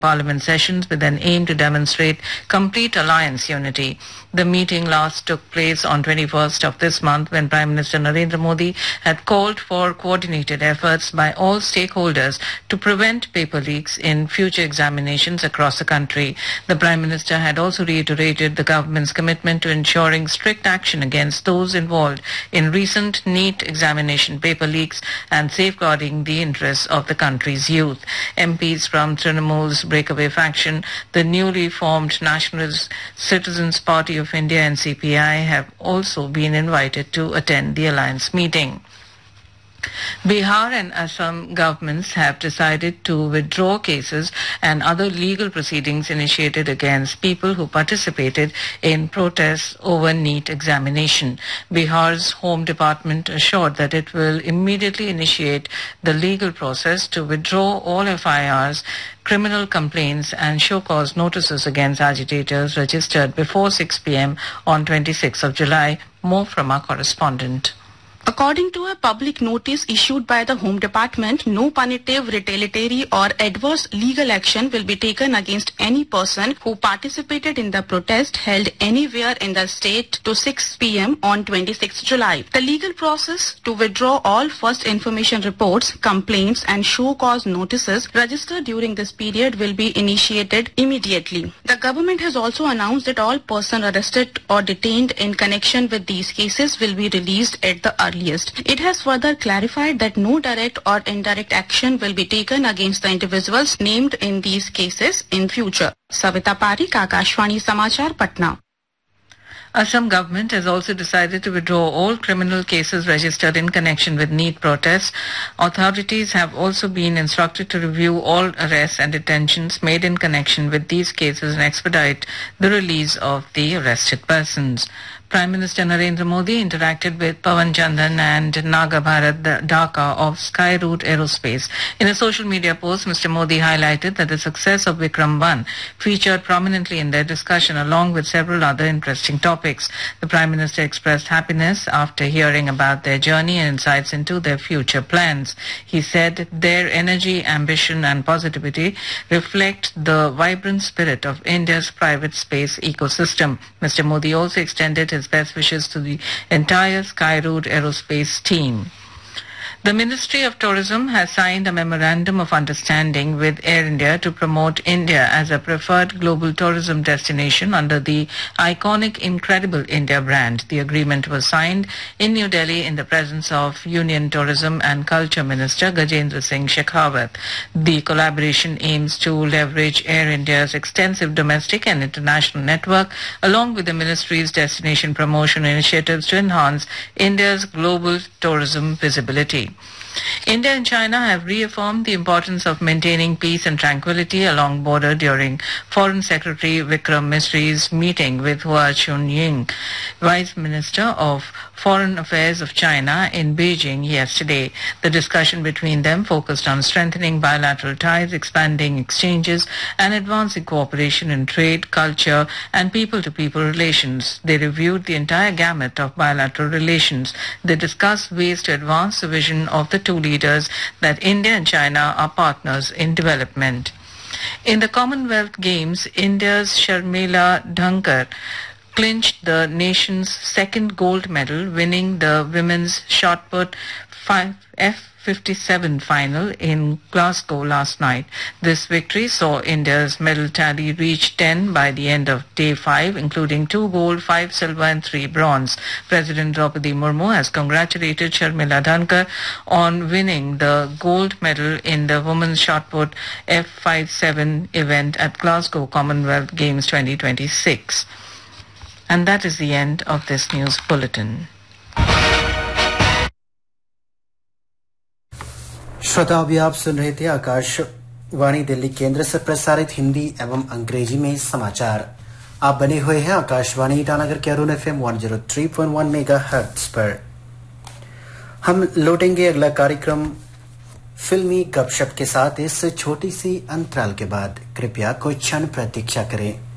Parliament sessions with an aim to demonstrate complete alliance unity. The meeting last took place on 21st of this month when Prime Minister Narendra Modi had called for coordinated efforts by all stakeholders to prevent paper leaks in future examinations across the country. The Prime Minister had also reiterated the government's commitment to ensuring strict action against those involved in recent NEET examination paper leaks and safeguarding the interests of the country's youth. MPs from Trinamool's breakaway faction, the newly formed National Citizens Party of India NCPI, have also been invited to attend the alliance meeting. Bihar and Assam governments have decided to withdraw cases and other legal proceedings initiated against people who participated in protests over NEET examination. Bihar's Home Department assured that it will immediately initiate the legal process to withdraw all FIRs, criminal complaints and show cause notices against agitators registered before 6 p.m. on 26th of July. More from our correspondent. According to a public notice issued by the Home Department, no punitive, retaliatory or adverse legal action will be taken against any person who participated in the protest held anywhere in the state to 6 p.m. on 26 July. The legal process to withdraw all first information reports, complaints and show cause notices registered during this period will be initiated immediately. The government has also announced that all persons arrested or detained in connection with these cases will be released at the earliest. It has further clarified that no direct or indirect action will be taken against the individuals named in these cases in future. Savita Parik, Akashvani Samachar, Patna. Assam government has also decided to withdraw all criminal cases registered in connection with NEET protests. Authorities have also been instructed to review all arrests and detentions made in connection with these cases and expedite the release of the arrested persons. Prime Minister Narendra Modi interacted with Pawan Chandan and Naga Bharat Dhaka of Skyroot Aerospace. In a social media post, Mr. Modi highlighted that the success of Vikram 1 featured prominently in their discussion along with several other interesting topics. The Prime Minister expressed happiness after hearing about their journey and insights into their future plans. He said their energy, ambition and positivity reflect the vibrant spirit of India's private space ecosystem. Mr. Modi also extended his best wishes to the entire Skyroot Aerospace team. The Ministry of Tourism has signed a memorandum of understanding with Air India to promote India as a preferred global tourism destination under the iconic Incredible India brand. The agreement was signed in New Delhi in the presence of Union Tourism and Culture Minister Gajendra Singh Shekhawat. The collaboration aims to leverage Air India's extensive domestic and international network along with the ministry's destination promotion initiatives to enhance India's global tourism visibility. India and China have reaffirmed the importance of maintaining peace and tranquility along border during Foreign Secretary Vikram Misri's meeting with Hua Chunying, Vice Minister of Foreign Affairs of China in Beijing yesterday. The discussion between them focused on strengthening bilateral ties, expanding exchanges and advancing cooperation in trade, culture and people-to-people relations. They reviewed the entire gamut of bilateral relations. They discussed ways to advance the vision of the two leaders that India and China are partners in development. In the Commonwealth Games, India's Sharmila Dhankar clinched the nation's second gold medal, winning the women's shot put F57 final in Glasgow last night. This victory saw India's medal tally reach 10 by the end of day 5, including 2 gold, 5 silver and 3 bronze. President Draupadi Murmu has congratulated Sharmila Dhankar on winning the gold medal in the women's shot put F57 event at Glasgow Commonwealth Games 2026. And that is the end of this news bulletin. श्रोता अभी आप सुन रहे थे आकाशवाणी दिल्ली केंद्र से प्रसारित हिंदी एवं अंग्रेजी में समाचार। आप बने हुए हैं आकाशवाणी ईटानगर के अरुण FM 103.1 मेगाहर्ट्ज पर। हम लौटेंगे अगला कार्यक्रम फिल्मी गपशप के साथ इस छोटी सी अंतराल के बाद। कृपया कुछ क्षण प्रतीक्षा करें।